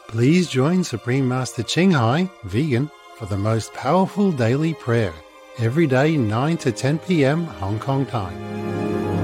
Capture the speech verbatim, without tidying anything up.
Please join Supreme Master Ching Hai, vegan, for the most powerful daily prayer, every day nine to ten p.m. Hong Kong time.